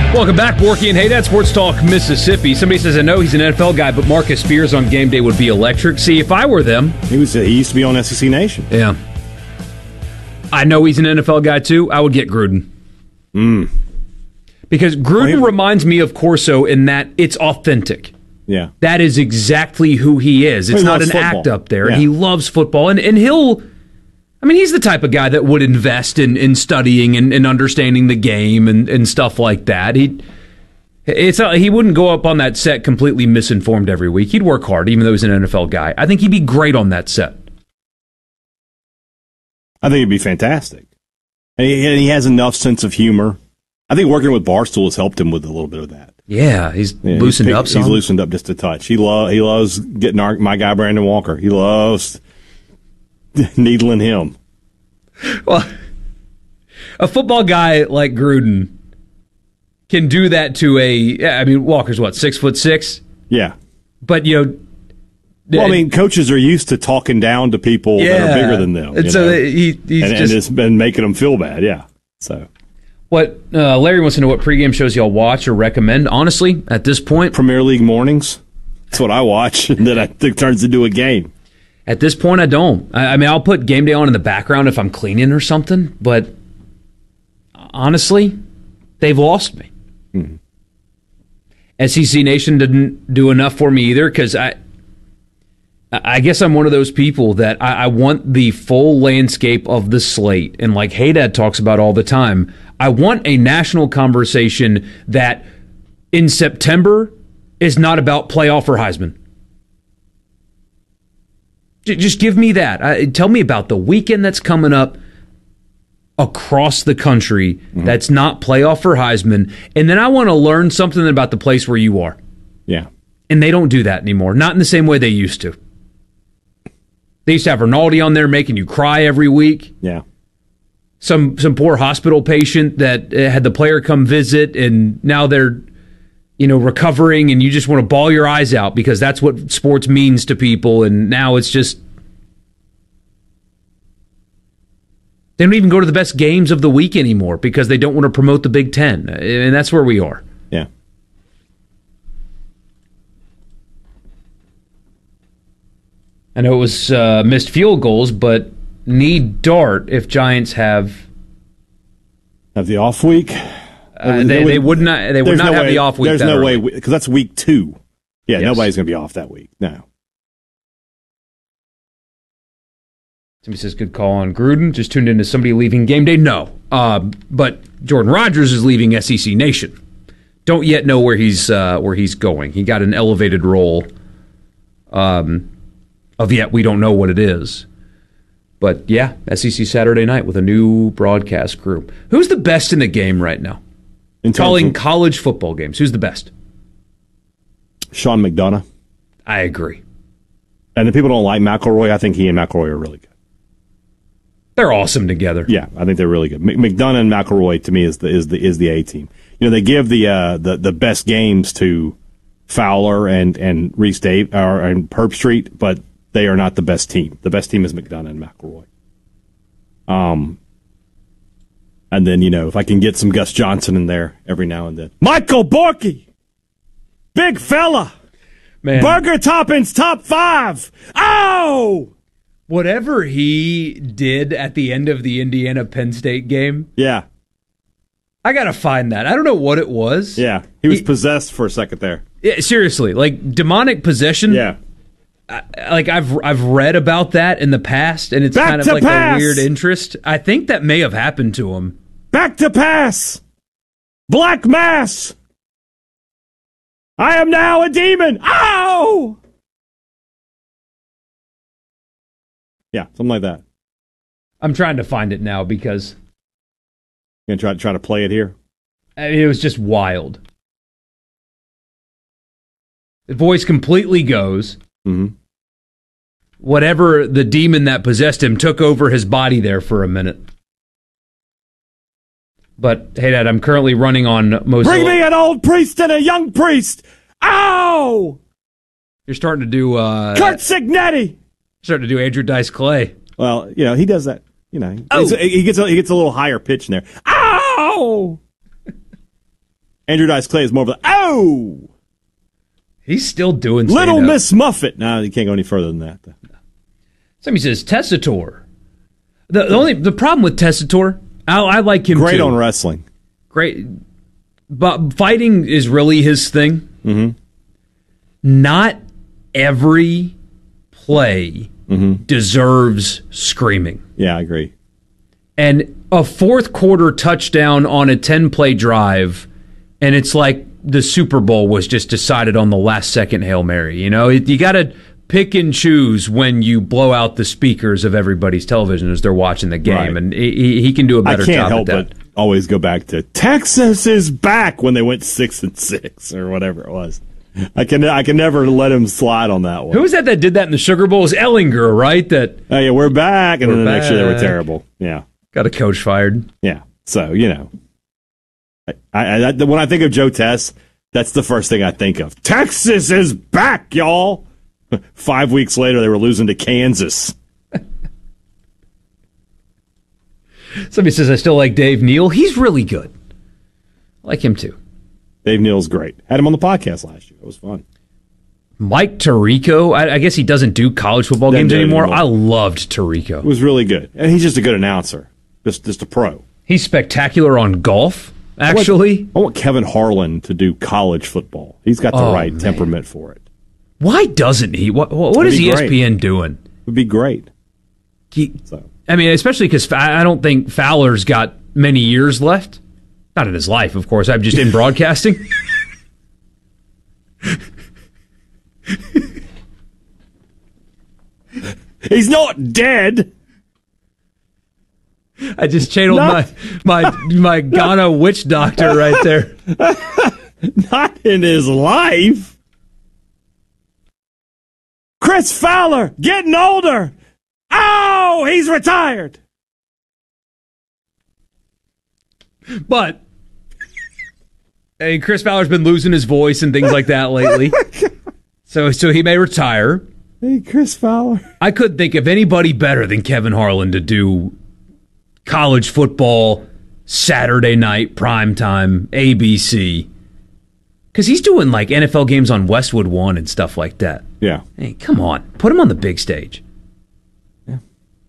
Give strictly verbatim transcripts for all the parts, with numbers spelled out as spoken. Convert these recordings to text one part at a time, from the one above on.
Welcome back, Borky and Haydad, Sports Talk Mississippi. Somebody says, I know he's an N F L guy, but Marcus Spears on game day would be electric. See, if I were them... He was. He used to be on S E C Nation. Yeah. I know he's an N F L guy, too. I would get Gruden. Mm. Because Gruden well, he, reminds me of Corso in that it's authentic. Yeah. That is exactly who he is. It's well, not an football. act up there. Yeah. He loves football, and, and he'll... I mean, he's the type of guy that would invest in, in studying and, and understanding the game and, and stuff like that. He it's not, he wouldn't go up on that set completely misinformed every week. He'd work hard, even though he's an N F L guy. I think he'd be great on that set. I think he'd be fantastic. And he, and he has enough sense of humor. I think working with Barstool has helped him with a little bit of that. Yeah, he's yeah, loosened he's, up some. He's loosened up just a touch. He, lo- he loves getting our, my guy Brandon Walker. He loves... needling him. Well, a football guy like Gruden can do that to a. I mean, Walker's what, six foot six? Yeah, but you know, well, I mean, coaches are used to talking down to people yeah. that are bigger than them, and so he, he's and, just, and it's been making them feel bad. Yeah, so what uh, Larry wants to know what pregame shows y'all watch or recommend. Honestly, at this point, Premier League mornings. That's what I watch, and then I think turns into a game. At this point, I don't. I, I mean, I'll put game day on in the background if I'm cleaning or something, but honestly, they've lost me. Mm-hmm. S E C Nation didn't do enough for me either, because I I guess I'm one of those people that I, I want the full landscape of the slate, and like Haydad talks about all the time, I want a national conversation that in September is not about playoff or Heisman. Just give me that. Uh, tell me about the weekend that's coming up across the country mm-hmm. that's not playoff or Heisman. And then I want to learn something about the place where you are. Yeah. And they don't do that anymore. Not in the same way they used to. They used to have Rinaldi on there making you cry every week. Yeah. Some some poor hospital patient that had the player come visit, and now they're you know, recovering, and you just want to bawl your eyes out because that's what sports means to people, and now it's just... They don't even go to the best games of the week anymore because they don't want to promote the Big Ten, and that's where we are. Yeah. I know it was uh, missed field goals, but need dart if Giants have... Have the off week? Uh, they, would, they would not. They would not no have way, the off week. There's that no early. way because that's week two. Yeah, yes. Nobody's going to be off that week. No. Somebody says good call on Gruden. Just tuned into somebody leaving game day. No, uh, but Jordan Rodgers is leaving S E C Nation. Don't yet know where he's uh, where he's going. He got an elevated role. Um, of yet we don't know what it is. But yeah, S E C Saturday night with a new broadcast crew. Who's the best in the game right now? In Calling of, college football games. Who's the best? Sean McDonough. I agree. And if people don't like McElroy, I think he and McElroy are really good. They're awesome together. Yeah, I think they're really good. McDonough and McElroy to me is the is the is the A team. You know, they give the uh, the the best games to Fowler and and Reese Dave or and Herb Street, but they are not the best team. The best team is McDonough and McElroy. Um. And then, you know, if I can get some Gus Johnson in there every now and then. Michael Borky! Big fella! Man. Burger toppings top five! Oh! Whatever he did at the end of the Indiana-Penn State game. Yeah. I gotta find that. I don't know what it was. Yeah. He was he, possessed for a second there. Yeah, seriously. Like, demonic possession. Yeah. I, like I've I've read about that in the past, and it's Back kind of to like pass. a weird interest. I think that may have happened to him. Back to pass. Black mass. I am now a demon. Ow! Yeah, something like that. I'm trying to find it now because you gonna try try to play it here. I mean, it was just wild. The voice completely goes. Mm-hmm. Whatever the demon that possessed him took over his body there for a minute. But, hey, Dad, I'm currently running on Mozilla. Bring me an old priest and a young priest! Ow! You're starting to do... Uh, Kurt Signetti! Starting to do Andrew Dice Clay. Well, you know, he does that. You know, oh. he gets a, he gets a little higher pitch in there. Ow! Andrew Dice Clay is more of a, oh! He's still doing Little stand-up. Miss Muffet. No, you can't go any further than that. Somebody says Tessitore. The, the only the problem with Tessitore, I, I like him Great too. on wrestling. Great. But fighting is really his thing. Mm-hmm. Not every play mm-hmm. deserves screaming. Yeah, I agree. And a fourth quarter touchdown on a ten-play drive, and it's like the Super Bowl was just decided on the last second Hail Mary. You know, you got to pick and choose when you blow out the speakers of everybody's television as they're watching the game, right. and he, he can do a better I can't job help at that. but always go back to Texas is back when they went six and six or whatever it was. I can I can never let him slide on that one. Who was that that did that in the Sugar Bowl? It was Ellinger, right? That oh yeah, we're back, and we're then the next year they were back. terrible. Yeah, got a coach fired. Yeah, so you know, I, I, I when I think of Joe Tess, that's the first thing I think of. Texas is back, y'all. Five weeks later, they were losing to Kansas. Somebody says I still like Dave Neal. He's really good. I like him too. Dave Neal's great. Had him on the podcast last year. It was fun. Mike Tirico, I, I guess he doesn't do college football Doesn't games do it anymore. anymore. I loved Tirico. It was really good. And he's just a good announcer. Just just a pro. He's spectacular on golf, actually. I want, I want Kevin Harlan to do college football. He's got the Oh, right man. temperament for it. Why doesn't he? What, what, what That'd is be E S P N doing? It would be great. He, So I mean, especially because I don't think Fowler's got many years left. Not in his life, of course. I'm just in broadcasting. he's not dead. I just channeled Not- my my my Ghana witch doctor right there. Not in his life. Chris Fowler getting older. Oh, he's retired. But hey, Chris Fowler's been losing his voice and things like that lately. So so he may retire. Hey, Chris Fowler. I couldn't think of anybody better than Kevin Harlan to do college football Saturday night primetime A B C. Because he's doing like N F L games on Westwood One and stuff like that. Yeah. Hey, come on. Put him on the big stage. Yeah.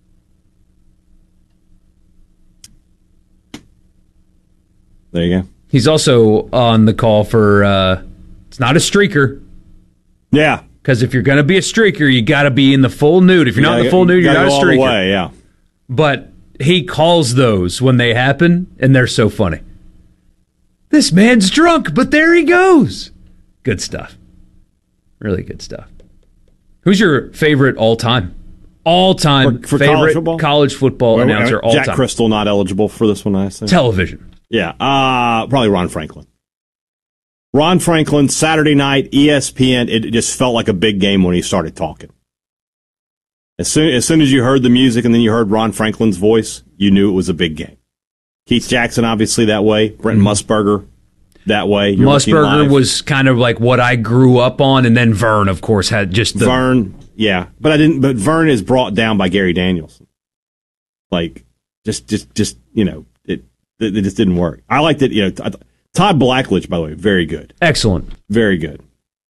There you go. He's also on the call for, uh, it's not a streaker. Yeah. Because if you're going to be a streaker, you got to be in the full nude. If you're not in the full nude, you're not a go all the streaker. way, yeah. But he calls those when they happen, and they're so funny. This man's drunk, but there he goes. Good stuff. Really good stuff. Who's your favorite all-time? All-time For- for favorite college football? college football Well, announcer all-time. Jack Crystal not eligible for this one, I assume. Television. Yeah, uh, probably Ron Franklin. Ron Franklin, Saturday night, E S P N. It just felt like a big game when he started talking. As soon as soon as you heard the music and then you heard Ron Franklin's voice, you knew it was a big game. Keith Jackson, obviously that way. Brent Mm-hmm. Musburger, that way. You're looking Musburger live. was kind of like what I grew up on, and then Vern, of course, had just the Vern. Yeah, but I didn't. But Vern is brought down by Gary Danielson. Like, just, just, just you know, it, it, it just didn't work. I liked it. You know, Todd Blackledge, by the way, very good, excellent. very good.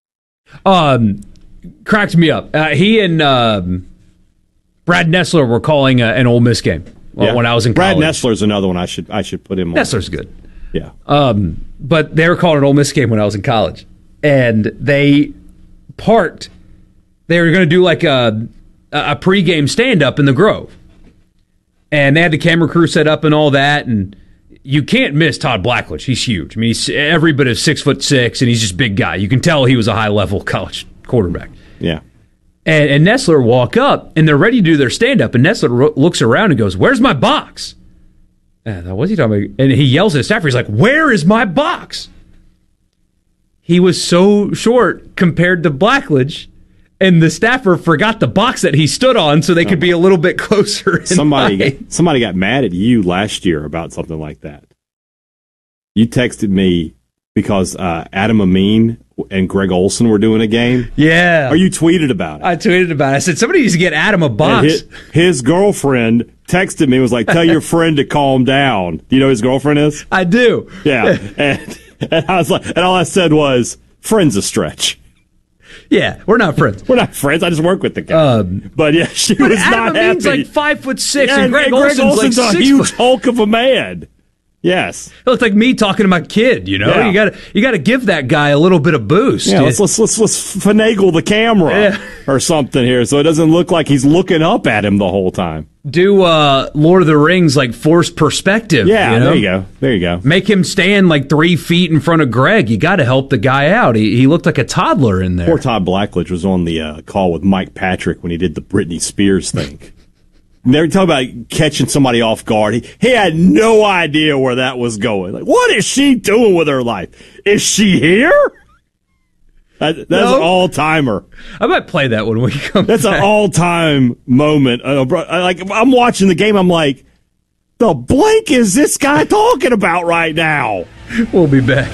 Um, cracked me up. Uh, he and um, Brad Nessler were calling a, an Ole Miss game Yeah. when I was in Brad college. Nessler's another one. I should, I should put him on. Nessler's good. Yeah. Um, but they were calling an Ole Miss game when I was in college, and they parked. They were going to do like a a pregame stand up in the Grove, and they had the camera crew set up and all that. And you can't miss Todd Blackledge. He's huge. I mean, he's every bit of six foot six, and he's just a big guy. You can tell he was a high level college quarterback. Yeah. And, and Nessler walk up, and they're ready to do their stand up, and Nessler ro- looks around and goes, "Where's my box?" And I thought, what's he talking about? And he yells at his staffer. He's like, "Where is my box?" He was so short compared to Blackledge, and the staffer forgot the box that he stood on so they could be a little bit closer. in Somebody, line. got, somebody got mad at you last year about something like that. You texted me because uh, Adam Amin and Greg Olson were doing a game. Yeah. Or you tweeted about it. I tweeted about it. I said, somebody needs to get Adam a And box. his, his girlfriend texted me and was like, "Tell your friend to calm down." Do you know who his girlfriend is? I do. Yeah. And And I was like, and all I said was, friend's a stretch. Yeah, we're not friends. We're not friends. I just work with the guy. Um, but yeah, she but was Adam not happy. Amin's like five foot six, yeah, and Greg, and Greg Olson's, Olson's like a six huge foot. hulk of a man. Yes, it looks like me talking to my kid. You know, yeah. you got to you got to give that guy a little bit of boost. Yeah, let's let's let's, let's finagle the camera yeah. or something here, so it doesn't look like he's looking up at him the whole time. Do uh, Lord of the Rings like forced perspective. Yeah, you know? there you go. There you go. Make him stand like three feet in front of Greg. You got to help the guy out. He, he looked like a toddler in there. Poor Todd Blackledge was on the uh, call with Mike Patrick when he did the Britney Spears thing. They were talking about catching somebody off guard. He, he had no idea where that was going. Like, what is she doing with her life? Is she here? That, that's no. an all-timer. I might play that when we come That's back. an all-time moment. Uh, like, I'm watching the game. I'm like, the blank is this guy talking about right now? We'll be back.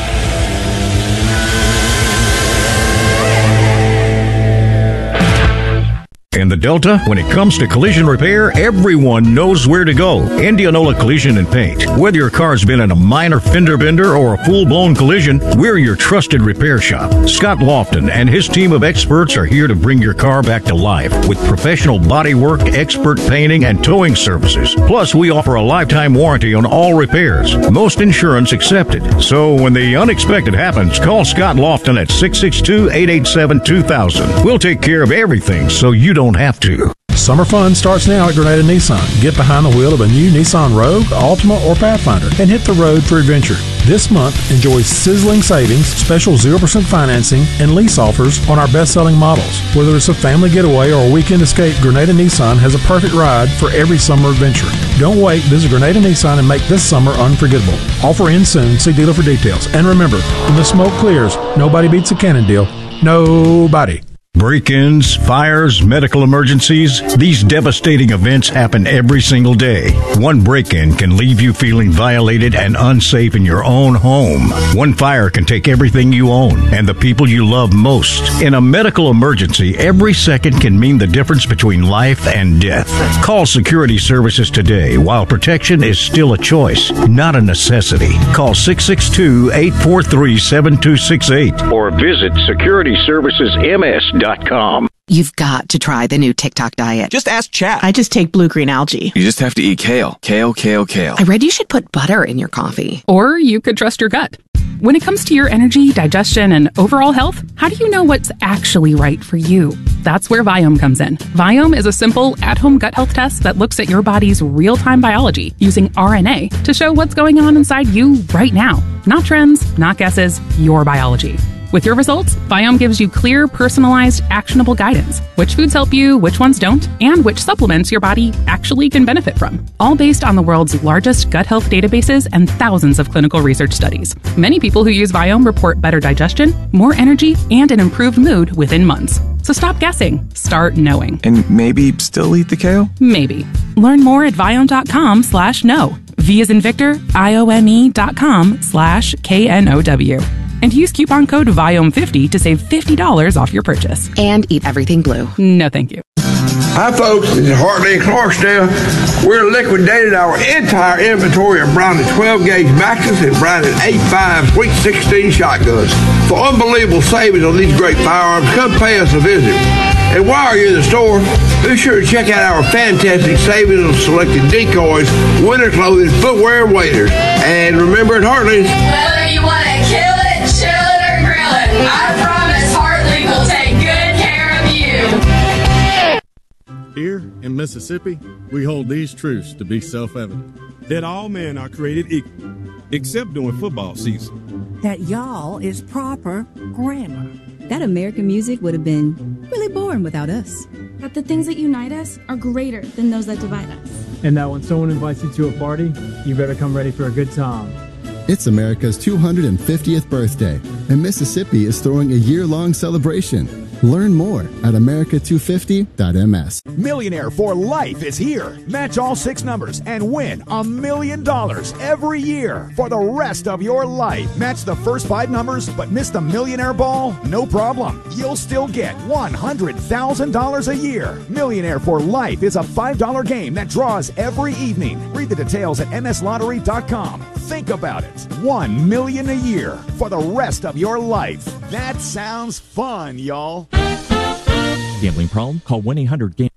In the Delta, when it comes to collision repair, everyone knows where to go. Indianola Collision and Paint. Whether your car's been in a minor fender bender or a full-blown collision, we're your trusted repair shop. Scott Lofton and his team of experts are here to bring your car back to life with professional body work, expert painting, and towing services. Plus, we offer a lifetime warranty on all repairs. Most insurance accepted. So when the unexpected happens, call Scott Lofton at six six two, eight eight seven, two thousand. We'll take care of everything so you don't have to. Summer fun starts now at Grenada Nissan. Get behind the wheel of a new Nissan Rogue, Altima, or Pathfinder and hit the road for adventure. This month, enjoy sizzling savings, special zero percent financing, and lease offers on our best-selling models. Whether it's a family getaway or a weekend escape, Grenada Nissan has a perfect ride for every summer adventure. Don't wait. Visit Grenada Nissan and make this summer unforgettable. Offer ends soon. See dealer for details. And remember, when the smoke clears, nobody beats a Cannon deal. Nobody. Break-ins, fires, medical emergencies, these devastating events happen every single day. One break-in can leave you feeling violated and unsafe in your own home. One fire can take everything you own and the people you love most. In a medical emergency, every second can mean the difference between life and death. Call Security Services today while protection is still a choice, not a necessity. Call six six two, eight four three, seven two six eight or visit security services m s dot com. You've got to try the new TikTok diet. Just ask chat. I just take blue-green algae. You just have to eat kale. Kale, kale, kale. I read you should put butter in your coffee. Or you could trust your gut. When it comes to your energy, digestion, and overall health, how do you know what's actually right for you? That's where Viome comes in. Viome is a simple, at-home gut health test that looks at your body's real-time biology using R N A to show what's going on inside you right now. Not trends, not guesses, your biology. With your results, Viome gives you clear, personalized, actionable guidance. Which foods help you, which ones don't, and which supplements your body actually can benefit from. All based on the world's largest gut health databases and thousands of clinical research studies. Many people who use Viome report better digestion, more energy, and an improved mood within months. So stop guessing. Start knowing. And maybe still eat the kale? Maybe. Learn more at Viome.com slash know. V as in Victor, I O M E dot com slash K N O W. And use coupon code Viome fifty to save fifty dollars off your purchase. And eat everything blue. No, thank you. Hi, folks. This is Hartley and Clarksdale. We're liquidating our entire inventory of Browning twelve gauge Maxes and Browning eight five Sweet sixteen shotguns. For unbelievable savings on these great firearms, come pay us a visit. And while you're in the store, be sure to check out our fantastic savings on selected decoys, winter clothing, footwear, and waders. And remember at Hartley's, whether you want to kill it, chill it, or grill it, I promise Hartley will take good care of you. Here in Mississippi, we hold these truths to be self-evident. That all men are created equal, except during football season. That y'all is proper grammar. That American music would have been really boring without us. That the things that unite us are greater than those that divide us. And that when someone invites you to a party, you better come ready for a good time. It's America's two hundred fiftieth birthday, and Mississippi is throwing a year-long celebration. Learn more at america two fifty dot m s. Millionaire for Life is here. Match all six numbers and win a million dollars every year for the rest of your life. Match the first five numbers but miss the Millionaire Ball? No problem. You'll still get one hundred thousand dollars a year. Millionaire for Life is a five dollar game that draws every evening. Read the details at m s lottery dot com. Think about it. One million a year for the rest of your life. That sounds fun, y'all. Gambling problem? Call one eight hundred gambler.